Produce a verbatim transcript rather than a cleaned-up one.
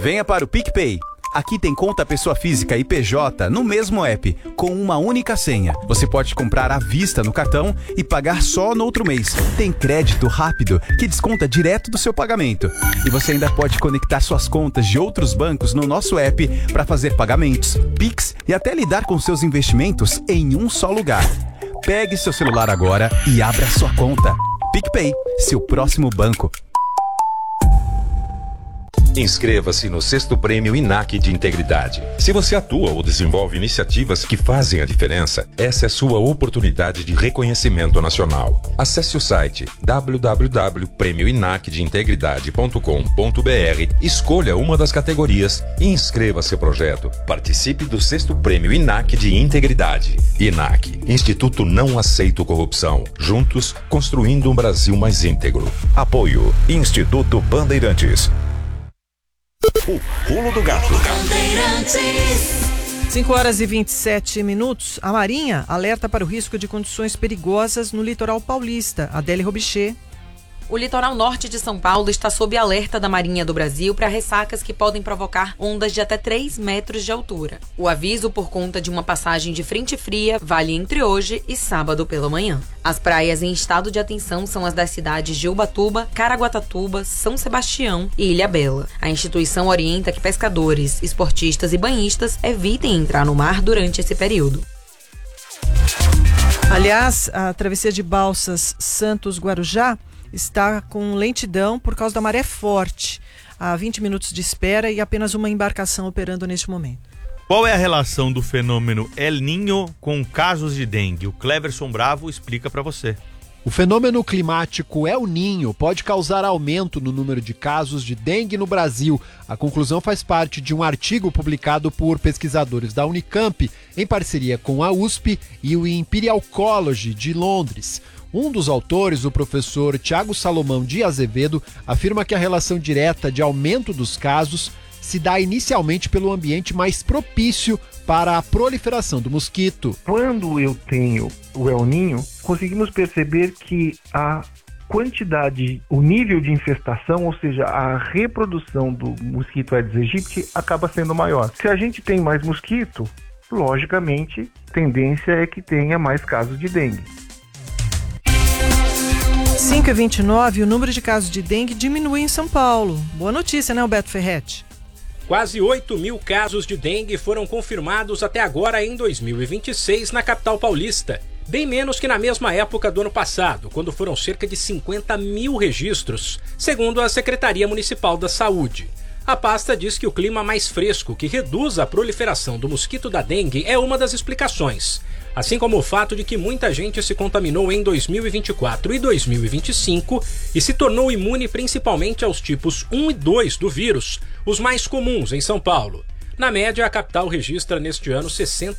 Venha para o PicPay. Aqui tem conta pessoa física e P J no mesmo app, com uma única senha. Você pode comprar à vista no cartão e pagar só no outro mês. Tem crédito rápido que desconta direto do seu pagamento. E você ainda pode conectar suas contas de outros bancos no nosso app para fazer pagamentos, Pix e até lidar com seus investimentos em um só lugar. Pegue seu celular agora e abra sua conta. PicPay, seu próximo banco. Inscreva-se no sexto Prêmio I N A C de Integridade. Se você atua ou desenvolve iniciativas que fazem a diferença, essa é sua oportunidade de reconhecimento nacional. Acesse o site w w w ponto prêmio inac de integridade ponto com ponto b r, escolha uma das categorias e inscreva seu projeto. Participe do sexto Prêmio I N A C de Integridade. I N A C, Instituto Não Aceito Corrupção. Juntos, construindo um Brasil mais íntegro. Apoio Instituto Bandeirantes. O Pulo do Gato. cinco horas e vinte e sete minutos. A Marinha alerta para o risco de condições perigosas no litoral paulista. Adélia Robichê. O litoral norte de São Paulo está sob alerta da Marinha do Brasil para ressacas que podem provocar ondas de até três metros de altura. O aviso, por conta de uma passagem de frente fria, vale entre hoje e sábado pela manhã. As praias em estado de atenção são as das cidades de Ubatuba, Caraguatatuba, São Sebastião e Ilhabela. A instituição orienta que pescadores, esportistas e banhistas evitem entrar no mar durante esse período. Aliás, a travessia de Balsas Santos-Guarujá está com lentidão por causa da maré forte. Há vinte minutos de espera e apenas uma embarcação operando neste momento. Qual é a relação do fenômeno El Niño com casos de dengue? O Cleverson Bravo explica para você. O fenômeno climático El Niño pode causar aumento no número de casos de dengue no Brasil. A conclusão faz parte de um artigo publicado por pesquisadores da Unicamp, em parceria com a U S P e o Imperial College de Londres. Um dos autores, o professor Tiago Salomão de Azevedo, afirma que a relação direta de aumento dos casos se dá inicialmente pelo ambiente mais propício para a proliferação do mosquito. Quando eu tenho o El Niño, conseguimos perceber que a quantidade, o nível de infestação, ou seja, a reprodução do mosquito Aedes aegypti acaba sendo maior. Se a gente tem mais mosquito, logicamente, a tendência é que tenha mais casos de dengue. cinco e vinte e nove, o número de casos de dengue diminui em São Paulo. Boa notícia, né, Alberto Ferretti? Quase oito mil casos de dengue foram confirmados até agora em dois mil e vinte e seis na capital paulista. Bem menos que na mesma época do ano passado, quando foram cerca de cinquenta mil registros, segundo a Secretaria Municipal da Saúde. A pasta diz que o clima mais fresco, que reduz a proliferação do mosquito da dengue, é uma das explicações. Assim como o fato de que muita gente se contaminou em dois mil e vinte e quatro e dois mil e vinte e cinco e se tornou imune principalmente aos tipos um e dois do vírus, os mais comuns em São Paulo. Na média, a capital registra neste ano sessenta